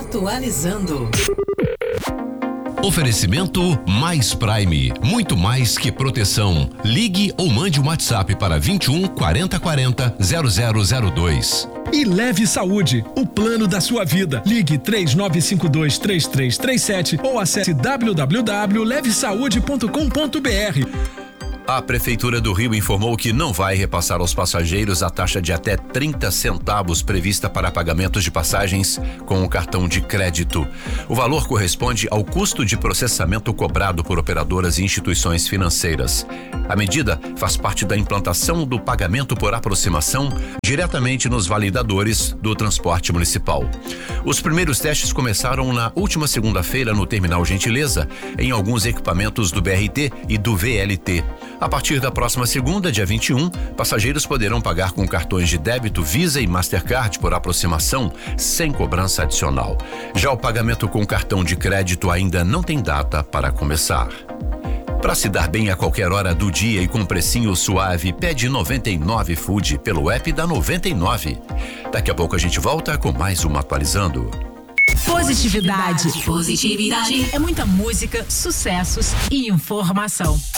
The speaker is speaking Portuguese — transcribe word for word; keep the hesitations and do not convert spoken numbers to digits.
Atualizando. Oferecimento Mais Prime, muito mais que proteção. Ligue ou mande um WhatsApp para vinte e um, quarenta, quarenta, zero zero zero dois. E Leve Saúde, o plano da sua vida. Ligue três nove cinco dois, três três três sete ou acesse w w w ponto leve saúde ponto com ponto b r. A Prefeitura do Rio informou que não vai repassar aos passageiros a taxa de até trinta centavos prevista para pagamentos de passagens com o cartão de crédito. O valor corresponde ao custo de processamento cobrado por operadoras e instituições financeiras. A medida faz parte da implantação do pagamento por aproximação diretamente nos validadores do transporte municipal. Os primeiros testes começaram na última segunda-feira no Terminal Gentileza, em alguns equipamentos do B R T e do V L T. A partir da próxima segunda, dia vinte e um, passageiros poderão pagar com cartões de débito Visa e Mastercard por aproximação, sem cobrança adicional. Já o pagamento com cartão de crédito ainda não tem data para começar. Para se dar bem a qualquer hora do dia e com precinho suave, pede noventa e nove Food pelo app da noventa e nove. Daqui a pouco a gente volta com mais uma Atualizando. Positividade. Positividade. É muita música, sucessos e informação.